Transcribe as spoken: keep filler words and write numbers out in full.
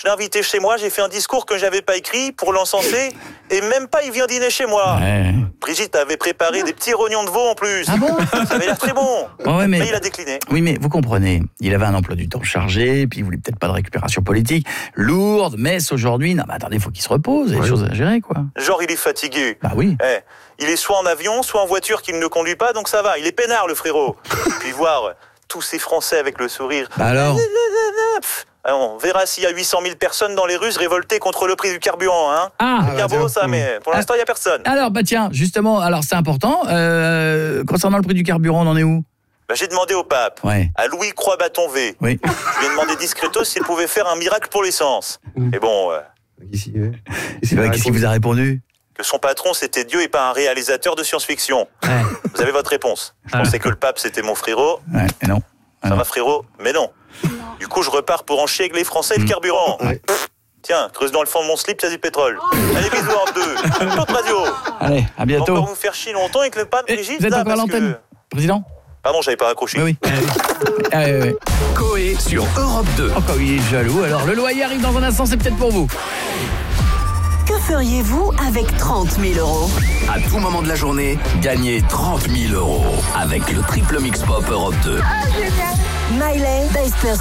Je l'ai invité chez moi, j'ai fait un discours que j'avais pas écrit pour l'encenser, et même pas il vient dîner chez moi. Ouais. Brigitte avait préparé des petits rognons de veau en plus. Ah bon ? Ça avait l'air très bon. Oh ouais, mais... mais il a décliné. Oui, mais vous comprenez, il avait un emploi du temps chargé, puis il voulait peut-être pas de récupération politique. Lourde, messe aujourd'hui. Non, mais attendez, il faut qu'il se repose, il y a des choses à gérer, quoi. Genre, il est fatigué. Bah oui. Eh, il est soit en avion, soit en voiture qu'il ne conduit pas, donc ça va. Il est peinard, le frérot. Puis voir tous ces Français avec le sourire. Bah alors ? Alors, on verra s'il y a huit cent mille personnes dans les rues se révolter contre le prix du carburant, hein. Ah, C'est bien beau ça, mais pour l'instant, il n'y a personne. Alors, bah tiens, justement, alors c'est important. Euh, concernant le prix du carburant, on en est où ? Bah, j'ai demandé au pape, Ouais. à Louis Croix-Bâton V. Oui. Je lui ai demandé discretos s'il pouvait faire un miracle pour l'essence. Et bon, euh, Ici, C'est vrai, qu'est-ce qu'il vous a répondu ? que son patron, c'était Dieu et pas un réalisateur de science-fiction. Ouais. Vous avez votre réponse. Je pensais que le pape, c'était mon frérot. Ouais, et non. Ah Ça non. va, frérot? Mais non. Du coup, je repars pour en chier avec les Français et le carburant. Ouais. Tiens, creuse dans le fond de mon slip, il y a du pétrole. Allez, bisous en deux. Top radio. Allez, à On va bientôt. encore vous faire chier longtemps avec le pape, Eh, Brigitte. vous êtes là, encore à parce l'antenne, que- président ? Pardon, j'avais pas raccroché. Oui, oui. Ah, oui, oui. Coé sur Europe deux. Encore, il est jaloux. Alors, le loyer arrive dans un instant, c'est peut-être pour vous. Que feriez-vous avec trente mille euros ? À tout moment de la journée, gagnez trente mille euros avec le triple mix pop Europe deux. Miley, Base